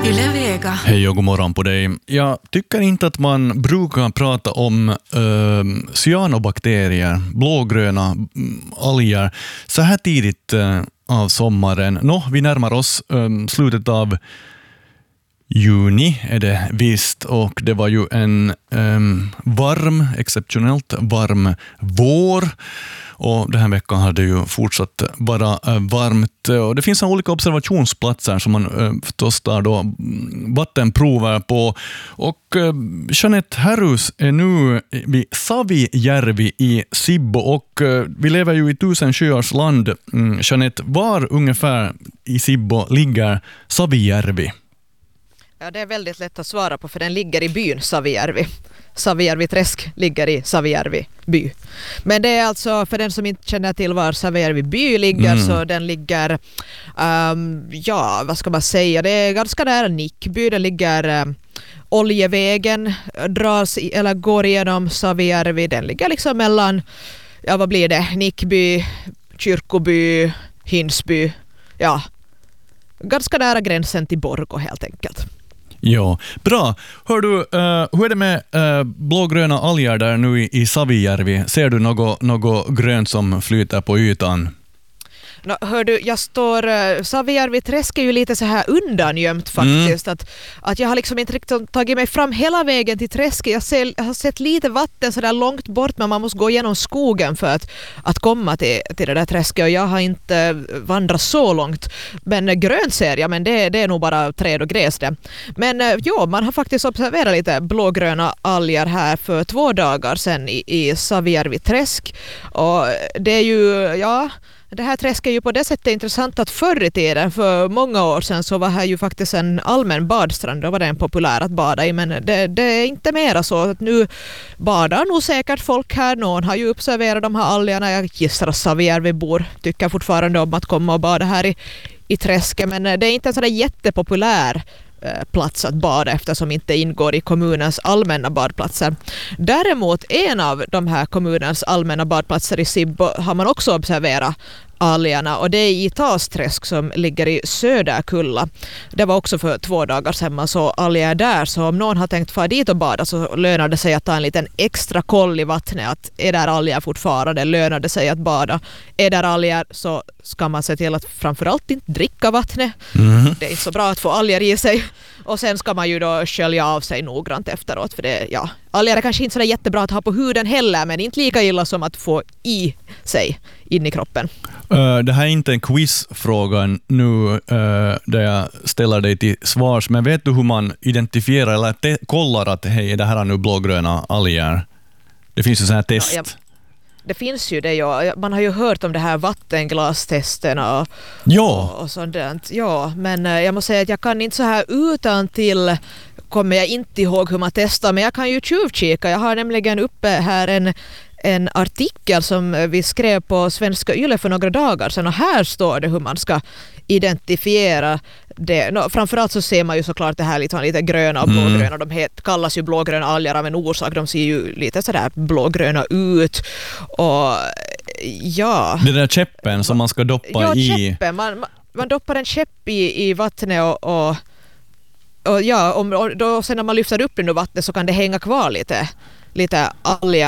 Yle Vega. Hej och god morgon på dig. Jag tycker inte att man brukar prata om cyanobakterier, blågröna alger, så här tidigt av sommaren. Vi närmar oss slutet av juni är det visst, och det var ju en exceptionellt varm vår. Och den här veckan hade ju fortsatt vara varmt. Och det finns olika observationsplatser som man förstås tar då vattenprover på. Och Jeanette Härus är nu vid Savijärvi i Sibbo. Och vi lever ju i 1000 sjöars land. Jeanette, var ungefär i Sibbo ligger Savijärvi? Ja, det är väldigt lätt att svara på, för den ligger i byn Savijärvi. Savijärvi träsk ligger i Savijärvi by. Men det är alltså, för den som inte känner till var Savijärvi by ligger, så den ligger, vad ska man säga, det är ganska nära Nickby. Det ligger Oljevägen eller går igenom Savijärvi. Den ligger liksom mellan, vad blir det, Nickby, Kyrkoby, Hinsby, ganska nära gränsen till Borgå helt enkelt. Ja, bra. Hör du, hur är det med blågröna alger där nu i Savijärvi? Ser du något grönt som flyter på ytan? Hör du, Savijärvi träsk är ju lite så här undangömt faktiskt. Att jag har liksom inte riktigt tagit mig fram hela vägen till träsket. Jag har sett lite vatten så där långt bort, men man måste gå igenom skogen för att komma till det där träsket, och jag har inte vandrat så långt. Men grönt ser jag, men det är nog bara träd och gräs det. Men man har faktiskt observerat lite blågröna alger här för 2 dagar sedan i Savijärvi träsk. Och det är ju, det här träsket är ju på det sättet intressant att förr i tiden, för många år sedan, så var här ju faktiskt en allmän badstrand. Då var det en populär att bada i, men det är inte mera så. Att nu badar nog säkert folk här. Någon har ju observerat de här algerna. Jag gissar att Savijärvi-bor tycker fortfarande om att komma och bada här i träsket, men det är inte en sådär jättepopulär plats att bada, eftersom inte ingår i kommunens allmänna badplatser. Däremot en av de här kommunens allmänna badplatser i Sibbo har man också observerat algerna, och det är i Tasträsk som ligger i Söderkulla. Det var också för 2 dagar sedan man såg alger där, så om någon har tänkt få dit och bada så lönar det sig att ta en liten extra koll i vattnet, att är där alger fortfarande, lönar det sig att bada. Är där alger så ska man se till att framförallt inte dricka vattnet. Det är inte så bra att få alger i sig. Och sen ska man ju då skölja av sig noggrant efteråt, för alger är kanske inte så jättebra att ha på huden heller, men inte lika illa som att få i sig in i kroppen. Det här är inte en quizfråga nu där jag ställer dig till svars, men vet du hur man identifierar eller kollar att hej, det här är nu blågröna alger? Det finns ju så här test. Det finns ju det, man har ju hört om det här vattenglastesterna och sånt där. Ja, men jag måste säga att jag kan inte så här utan till kommer jag inte ihåg hur man testar, men jag kan ju tjuvkika. Jag har nämligen uppe här en artikel som vi skrev på Svenska Yle för några dagar sedan, och här står det hur man ska identifiera det. Framförallt så ser man ju såklart det här lite gröna och blågröna. De kallas ju blågröna alger av en orsak. De ser ju lite sådär blågröna ut. Och det där käppen som man ska doppa i. Ja, käppen. Man doppar en käpp i vattnet och då sen när man lyfter upp den ur vattnet så kan det hänga kvar lite alger